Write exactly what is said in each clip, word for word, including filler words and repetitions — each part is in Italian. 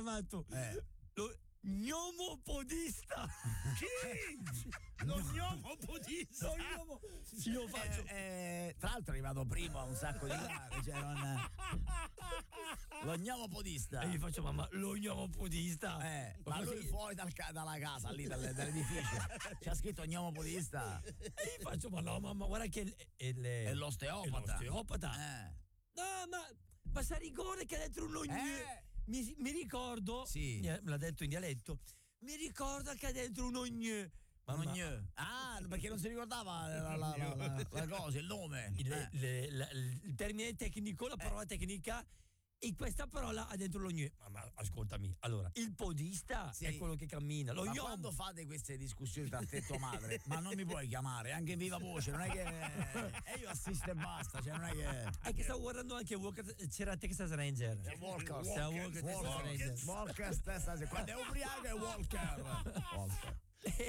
chiamato Eh. lo gnomopodista. Chi? Lo gnomopodista. Lo gnomo... Sì, io faccio. Eh, eh, tra l'altro è arrivato primo a un sacco di cose, cioè non... Lo gnomopodista. E gli faccio, mamma, lo gnomopodista. Eh, Ma ma lui così- fuori dal ca- dalla casa, lì dal- dall'edificio, c'ha scritto gnomopodista. E gli faccio, ma no, mamma, guarda che è, il- è, È l'osteopata. È l'osteopata. Eh. No, ma, ma sta rigore che ha dentro un ogni. Eh. Mi, mi ricordo, Sì. me l'ha detto in dialetto, mi ricorda che ha dentro un ogni. Mamma, Ogni- Ah, perché non si ricordava la, la, la, la- la cosa, il nome. il, Eh. le- la- il termine tecnico, la parola tecnica, e questa parola ha dentro l'ogni. Ma, ma ascoltami, allora, il podista Sì. è quello che cammina. Lo Ma gnomo- quando fate queste discussioni tra te e tua madre, ma non mi puoi chiamare anche in viva voce, non è che e io assisto e basta, cioè non è che È che stavo guardando anche Walker, c'era Texas Ranger. È Walker, Stava Walker, Walker, Texas Walker, Ranger. Walker stessa, quando è ubriaco è Walker. Walker.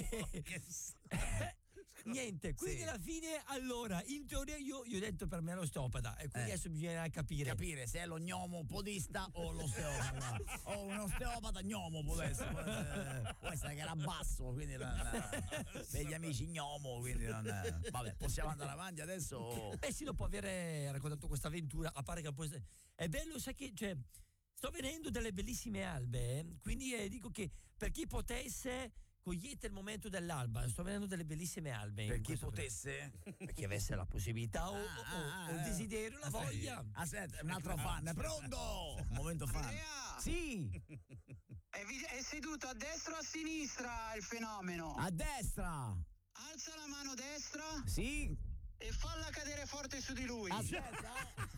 Niente, quindi Sì. alla fine, allora, in teoria io, io ho detto per me è l'osteopata, e quindi Eh. adesso bisogna capire. Capire se è lo gnomopodista o l'osteopata. O un osteopata gnomo può essere. Può essere, può essere che era basso, quindi non, degli amici gnomo, quindi non. Vabbè, possiamo andare avanti adesso. Eh sì, dopo aver raccontato questa avventura, a parte che poi è bello, sai che, cioè, sto vedendo delle bellissime albe, eh, quindi eh, dico che per chi potesse, cogliete il momento dell'alba, sto vedendo delle bellissime albe. Per in chi questo potesse. periodo. Per chi avesse la possibilità o, Ah, o- ah, o il ah, desiderio, la voglia. Aspetta, un altro fan. Pronto? Momento fan. Andrea! Sì, È, vi- è seduto a destra o a sinistra il fenomeno? a destra. Alza la mano destra Sì. e falla cadere forte su di lui. Aspetta.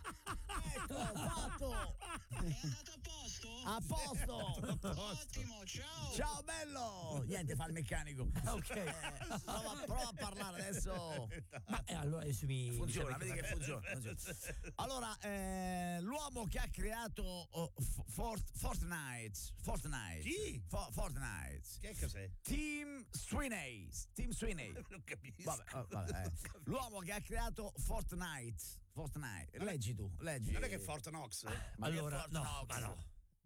Ecco, fatto. È andato a posto? A posto. Ottimo, ciao. Ciao bello. Niente, fa il meccanico. Ok. Eh, prova, prova a parlare adesso. Ma eh, allora adesso mi Funziona, mi vedi che funziona. funziona. Allora, eh, l'uomo che ha creato oh, F- Fort- Fortnite. Fortnite. Chi? Fo- Fortnite. Che cos'è? Tim Sweeney. Tim Sweeney. Non capisco. Vabbè, oh, vabbè, eh. L'uomo che ha creato Fortnite. Fortnite. Leggi tu, leggi. Non è che Fort Knox? Ma che allora, Fort no, Knox? ma no.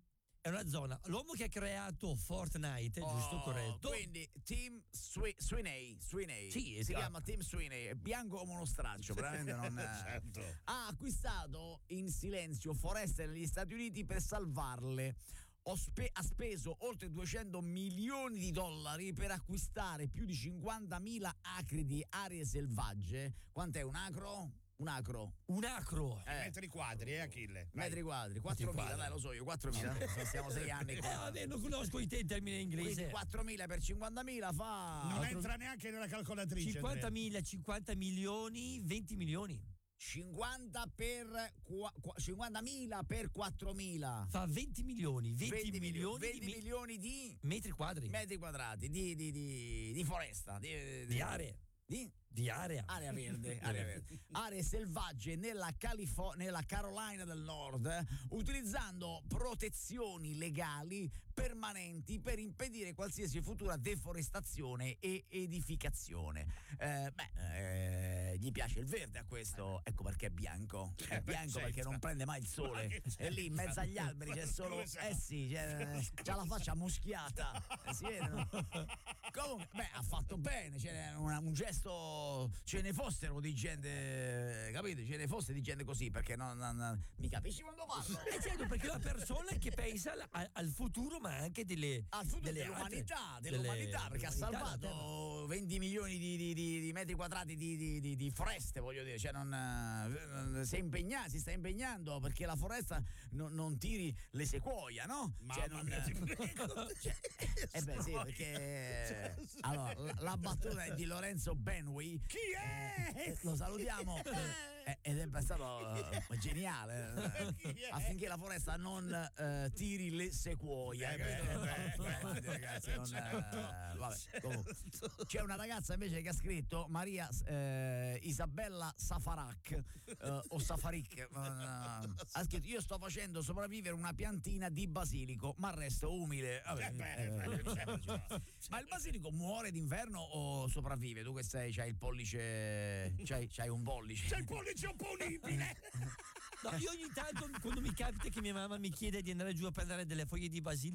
È una zona. L'uomo che ha creato Fortnite, Oh, giusto, corretto? Quindi Tim Swe- Sweeney, Sweeney Sì, si esatto. chiama Tim Sweeney, è bianco come uno straccio, veramente non Certo. ha acquistato in silenzio foreste negli Stati Uniti per salvarle. Ho spe- ha speso oltre duecento milioni di dollari per acquistare più di cinquantamila acri di aree selvagge. Quant'è un acro? Un acro. Un acro. Eh. Metri quadri, eh, Achille? Vai. Metri quadri, quattromila, quadri. dai, lo so io, quattromila. Stiamo sei anni Eh, qua. vabbè, non conosco i te in termini Quindi inglese. quattromila per cinquantamila fa Non entra neanche nella calcolatrice. cinquantamila, cinquanta milioni, venti milioni. cinquanta per qua- qua- cinquantamila per quattromila. Fa venti milioni, venti, venti milioni venti di me- milioni di metri quadri. metri quadrati di, di, di, di foresta, di, Di aree. Di Di area. area verde, area verde. Aree selvagge nella, Califo- nella Carolina del Nord, eh, utilizzando protezioni legali permanenti per impedire qualsiasi futura deforestazione e edificazione. Eh, beh, eh, gli piace il verde a questo, ecco perché è bianco. È bianco perché non prende mai il sole. E lì in mezzo agli alberi c'è solo. Eh sì, c'è, c'ha la faccia muschiata. Eh, si vede, no? Comunque, beh, ha fatto bene, c'è una- un gesto. Ce ne fossero di gente, capite? Ce ne fosse di gente così, perché non, non- non- mi capisci quando parlo? E certo, perché è una persona che pensa al, al- al futuro, ma anche delle. Al futuro delle dell'umanità, altre- dell'umanità, delle- perché ha dell'umanità, salvato venti milioni di, di- di- di metri quadrati di, di- di- di foreste, voglio dire, cioè non, eh, si è impegnato, si sta impegnando perché la foresta non, non tiri le sequoia, no? Cioè, Mamma non- mia, ti prego. cioè, eh beh sì, perché allora, la, la battuta è di Lorenzo Benway. Chi è? Eh, lo salutiamo eh, ed è stato eh, geniale eh, affinché la foresta non eh, tiri le sequoie, Eh, capito? beh, eh, No, no, ragazzi, non, eh, vabbè, comunque. C'è una ragazza invece che ha scritto Maria eh, Isabella Safarak eh, o Safarik eh, ha scritto: io sto facendo sopravvivere una piantina di basilico ma resto umile. Vabbè, Eh, beh, eh, beh, certo. ma il basilico muore d'inverno o sopravvive? Tu che sei, c'hai il pollice, c'hai, c'hai un pollice. C'è il pollice opponibile. No, io ogni tanto, quando mi capita che mia mamma mi chiede di andare giù a prendere delle foglie di basilico,